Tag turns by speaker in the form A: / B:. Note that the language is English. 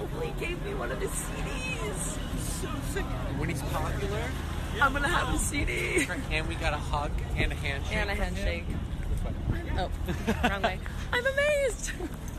A: Mobley gave me one of his CDs. So sick.
B: When he's popular,
A: I'm gonna have a CD.
B: and we got a hug and a handshake.
A: And a handshake.
B: This way.
A: Oh, wrong way. I'm amazed.